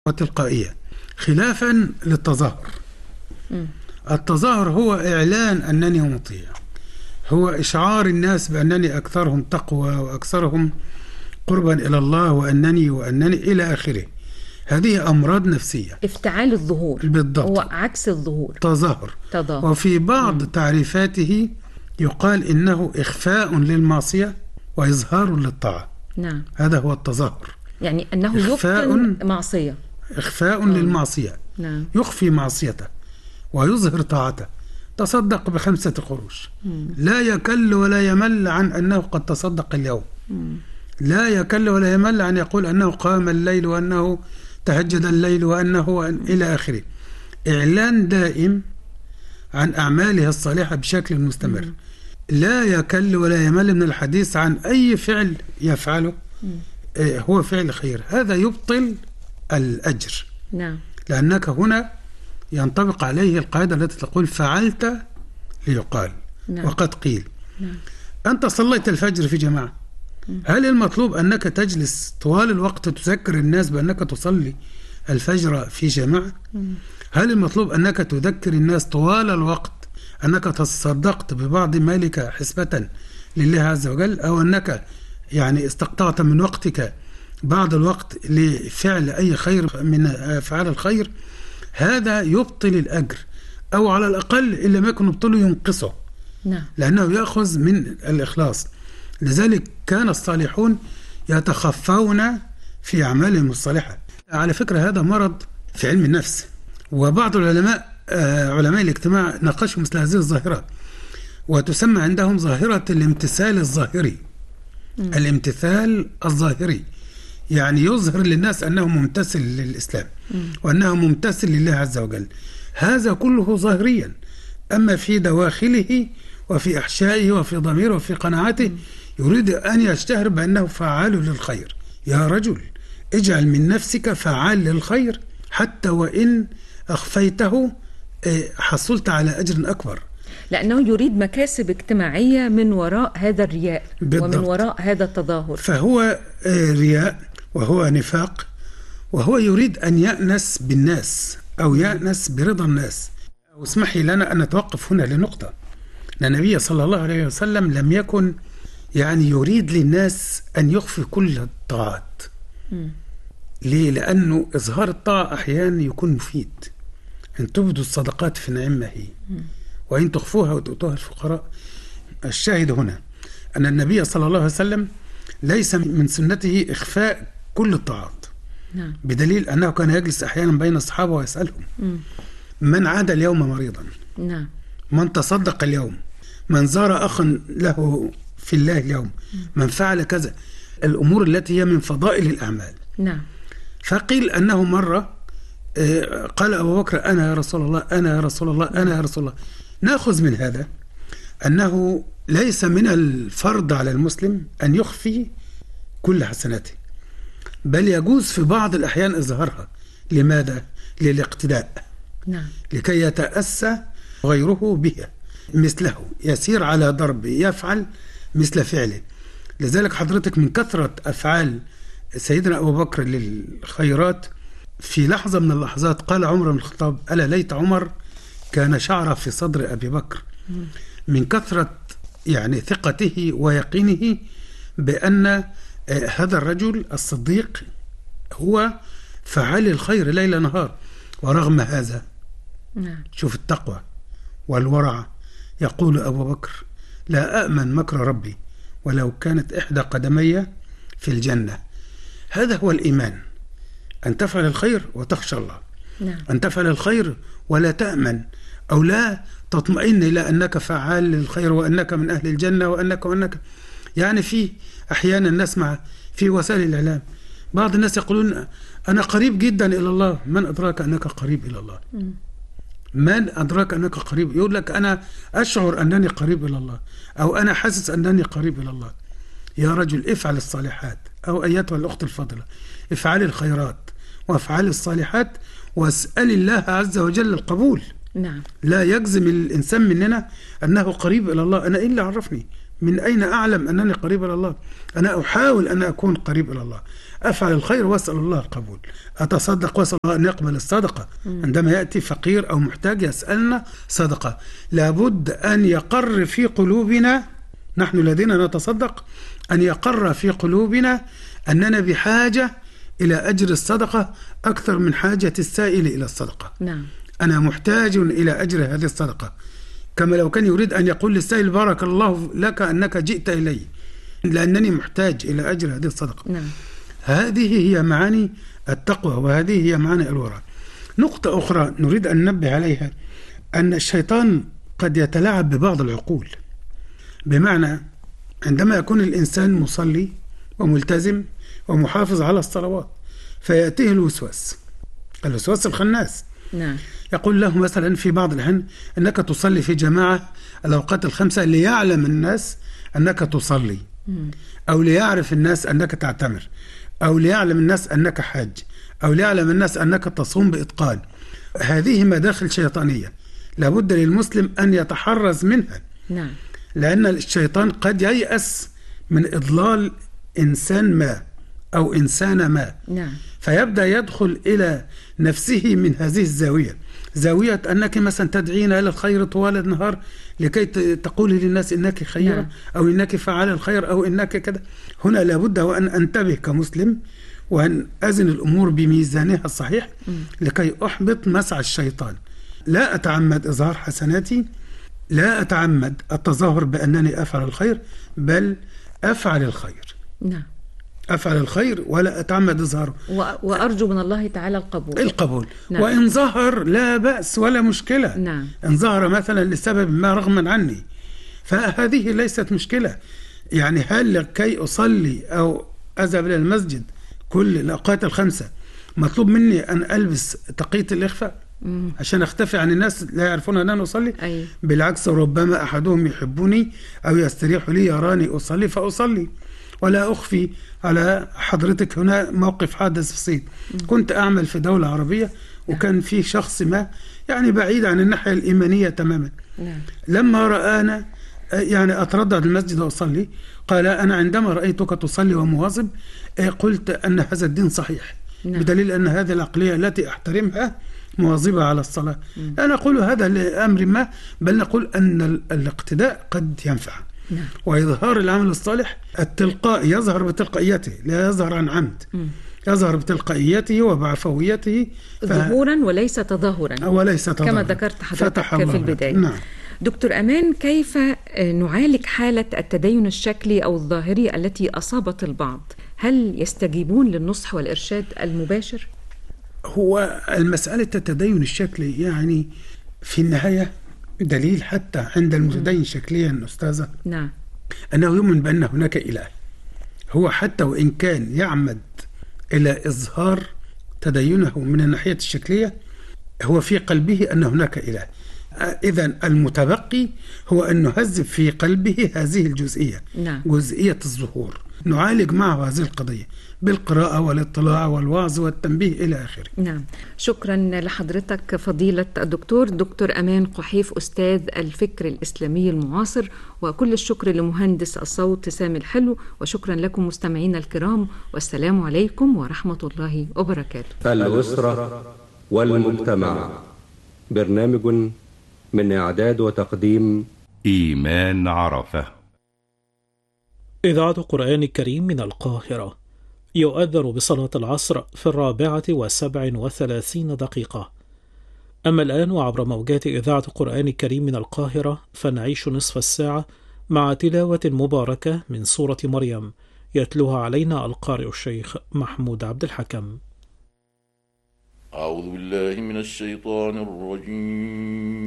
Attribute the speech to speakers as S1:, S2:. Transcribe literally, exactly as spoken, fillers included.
S1: وتلقائية، خلافا للتظاهر. م. التظاهر هو إعلان أنني مطيع، هو إشعار الناس بأنني أكثرهم تقوى وأكثرهم قربا إلى الله وأنني وأنني إلى آخره. هذه أمراض نفسية،
S2: افتعال الظهور
S1: بالضبط،
S2: هو عكس الظهور،
S1: تظاهر.
S2: تظاهر.
S1: وفي بعض
S2: م.
S1: تعريفاته يقال إنه إخفاء للمعصية وإظهار للطاعة.
S2: نعم،
S1: هذا هو التظاهر،
S2: يعني أنه يبطن معصية،
S1: إخفاء
S2: م.
S1: للمعصية.
S2: نعم.
S1: يخفي معصيته ويظهر طاعته. تصدق بخمسة قروش، لا يكل ولا يمل عن أنه قد تصدق اليوم. م. لا يكل ولا يمل عن يقول أنه قام الليل وأنه تهجد الليل وأنه وأن إلى آخره. إعلان دائم عن أعماله الصالحة بشكل مستمر. م. لا يكل ولا يمل من الحديث عن أي فعل يفعله م. هو فعل خير. هذا يبطل الأجر.
S2: نعم.
S1: لأنك هنا ينطبق عليه القاعدة التي تقول فعلت ليقال. نعم. وقد قيل. نعم. أنت صليت الفجر في جماعة، هل المطلوب أنك تجلس طوال الوقت تذكر الناس بأنك تصلي الفجر في جماعة؟ هل المطلوب أنك تذكر الناس طوال الوقت أنك تصدقت ببعض مالك حسبة لله عز وجل، أو أنك يعني استقطعت من وقتك بعض الوقت لفعل أي خير من أفعال الخير؟ هذا يبطل الأجر، أو على الأقل إن لم يكن يبطله ينقصه.
S2: نعم.
S1: لأنه يأخذ من الإخلاص. لذلك كان الصالحون يتخفون في أعمالهم الصالحة. على فكرة هذا مرض في علم النفس، وبعض العلماء آه علماء الاجتماع ناقشوا مثل هذه الظاهرة، وتسمى عندهم ظاهرة الامتثال الظاهري. م. الامتثال الظاهري يعني يظهر للناس أنه ممتثل للإسلام، م. وأنه ممتثل لله عز وجل. هذا كله ظاهريا، أما في دواخله وفي أحشائه وفي ضميره وفي قناعاته م. يريد أن يشتهر بأنه فعال للخير. يا رجل، اجعل من نفسك فعال للخير، حتى وإن أخفيته حصلت على أجر أكبر.
S2: لأنه يريد مكاسب اجتماعية من وراء هذا الرياء. بالضبط. ومن وراء هذا التظاهر.
S1: فهو رياء وهو نفاق، وهو يريد أن يأنس بالناس أو يأنس برضا الناس. واسمحي لنا أن نتوقف هنا لنقطة. النبي صلى الله عليه وسلم لم يكن يعني يريد للناس أن يخفي كل الطاعات. م. ليه؟ لأنه إظهار الطاعة أحيانا يكون مفيد. أن تبدوا الصدقات في نعمة هي، وإن تخفوها وتؤتوها الفقراء. الشاهد هنا أن النبي صلى الله عليه وسلم ليس من سنته إخفاء كل الطاعات. نعم. بدليل أنه كان يجلس أحيانا بين الصحابة ويسألهم م. من عاد اليوم مريضا؟ نعم. من تصدق اليوم؟ من زار أخا له في الله اليوم؟ م. من فعل كذا؟ الأمور التي هي من فضائل الأعمال. نعم. فقيل أنه مرة قال أبو بكر أنا يا رسول الله، أنا يا رسول الله، أنا يا رسول الله. نأخذ من هذا أنه ليس من الفرض على المسلم أن يخفي كل حسناته، بل يجوز في بعض الأحيان إظهارها. لماذا؟ للاقتداء. نعم. لكي يتأسى غيره به مثله، يسير على ضرب، يفعل مثل فعله. لذلك حضرتك من كثرة أفعال سيدنا أبو بكر للخيرات، في لحظة من اللحظات قال عمر بن الخطاب ألا ليت عمر كان شعر في صدر أبي بكر، من كثرة يعني ثقته ويقينه بأن هذا الرجل الصديق هو فعال الخير ليل نهار. ورغم هذا شوف التقوى والورع، يقول أبو بكر لا أأمن مكر ربي ولو كانت إحدى قدمي في الجنة. هذا هو الإيمان، أن تفعل الخير وتخشى الله. نعم. أن تفعل الخير ولا تأمن أو لا تطمئن إلى أنك فعال للخير وأنك من أهل الجنة وأنك وأنك يعني في أحيانا نسمع في وسائل الإعلام بعض الناس يقولون أنا قريب جدا إلى الله. من أدراك أنك قريب إلى الله؟ م. من أدراك أنك قريب؟ يقول لك أنا أشعر أنني قريب إلى الله، أو أنا حاسس أنني قريب إلى الله. يا رجل افعل الصالحات، أو أيتها الأخت الفاضلة افعل الخيرات وافعل الصالحات واسأل الله عز وجل القبول. نعم. لا يجزم الإنسان مننا أنه قريب إلى الله. أنا إيه اللي عرفني؟ من أين أعلم أنني قريب إلى الله؟ أنا أحاول أن أكون قريب إلى الله، أفعل الخير وأسأل الله القبول، أتصدق وأسأل الله أن يقبل الصدقة. عندما يأتي فقير أو محتاج يسألنا صدقة، لابد أن يقر في قلوبنا نحن الذين نتصدق، أن يقر في قلوبنا أننا بحاجة إلى أجر الصدقة أكثر من حاجة السائل إلى الصدقة.
S2: نعم.
S1: أنا محتاج إلى أجر هذه الصدقة، كما لو كان يريد أن يقول للسائل بارك الله لك أنك جئت إلي، لأنني محتاج إلى أجر هذه الصدقة.
S2: نعم.
S1: هذه هي معاني التقوى، وهذه هي معاني الورع. نقطة أخرى نريد أن ننبه عليها، أن الشيطان قد يتلاعب ببعض العقول، بمعنى عندما يكون الإنسان مصلي وملتزم ومحافظ على الصلوات، فيأتيه الوسواس الوسواس الخناس.
S2: نعم.
S1: يقول له مثلا في بعض الأحيان أنك تصلي في جماعة الأوقات الخمسة ليعلم الناس أنك تصلي، أو ليعرف الناس أنك تعتمر، أو ليعلم الناس أنك حاج، أو ليعلم الناس أنك تصوم بإتقان. هذه مداخل شيطانية لابد للمسلم أن يتحرز منها.
S2: نعم.
S1: لأن الشيطان قد ييأس من إضلال إنسان ما أو إنسان ما.
S2: نعم.
S1: فيبدأ يدخل إلى نفسه من هذه الزاوية، زاوية أنك مثلا تدعين إلى الخير طوال النهار لكي تقولي للناس إنك خيرة. نعم. أو إنك فعال الخير، أو إنك كذا. هنا لابد وأن أنتبه كمسلم، وأن أزن الأمور بميزانها الصحيح لكي أحبط مسعى الشيطان. لا أتعمد إظهار حسناتي، لا أتعمد التظاهر بأنني أفعل الخير، بل أفعل الخير.
S2: نعم.
S1: أفعل الخير ولا أتعمد إظهاره،
S2: وأرجو من الله تعالى القبول
S1: القبول.
S2: نعم.
S1: وإن ظهر لا بأس ولا مشكلة.
S2: نعم.
S1: إن ظهر مثلا لسبب ما رغما عني، فهذه ليست مشكلة. يعني هل لكي أصلي أو أذهب إلى المسجد كل الأوقات الخمسة مطلوب مني أن ألبس تقية الإخفاء مم. عشان أختفي عن الناس لا يعرفون أن أنا أصلي؟
S2: أي.
S1: بالعكس، ربما أحدهم يحبني أو يستريح لي يراني أصلي فأصلي، ولا أخفي على حضرتك هنا موقف حادث في الصين. كنت أعمل في دولة عربية، وكان في شخص ما يعني بعيد عن الناحية الإيمانية تماما. نعم. لما رآنا يعني أتردد المسجد وأصلي، قال أنا عندما رأيتك تصلي ومواظب قلت أن هذا الدين صحيح. نعم. بدليل أن هذه العقلية التي أحترمها مواظبة على الصلاة. م. لا نقول هذا لأمر ما، بل نقول أن الاقتداء قد ينفع. نعم. وإظهار العمل الصالح التلقاء يظهر بتلقائيته، لا يظهر عن عمد. م. يظهر بتلقائيته وبعفويته، ف...
S2: ظهورا وليس تظاهرا،
S1: وليس تظاهرا
S2: كما ذكرت حضرتك في البداية. نعم. دكتور أمان، كيف نعالج حالة التدين الشكلي أو الظاهري التي أصابت البعض؟ هل يستجيبون للنصح والإرشاد المباشر؟
S1: هو المسألة التدين الشكلي يعني في النهاية دليل حتى عند المتدين شكليا أستاذة.
S2: نعم.
S1: أنه يؤمن بأن هناك إله، هو حتى وإن كان يعمد إلى إظهار تدينه من الناحية الشكلية، هو في قلبه أن هناك إله. إذن المتبقي هو أن نهذب في قلبه هذه الجزئية. نعم. جزئية الظهور، نعالج معه هذه القضية بالقراءة والاطلاع والوعظ والتنبيه إلى آخره.
S2: نعم. شكرا لحضرتك فضيلة الدكتور دكتور أمان قحيف، أستاذ الفكر الإسلامي المعاصر، وكل الشكر لمهندس الصوت سامي الحلو، وشكرا لكم مستمعينا الكرام، والسلام عليكم ورحمة الله وبركاته.
S3: الأسرة والمجتمع، برنامج من إعداد وتقديم
S4: إيمان عرفة.
S5: إذاعة القرآن الكريم من القاهرة، يؤذن بصلاة العصر في الرابعة وسبع وثلاثين دقيقة. أما الآن وعبر موجات إذاعة القرآن الكريم من القاهرة، فنعيش نصف الساعة مع تلاوة مباركة من سورة مريم، يتلوها علينا القارئ الشيخ محمود عبد الحكم.
S6: أعوذ بالله من الشيطان الرجيم.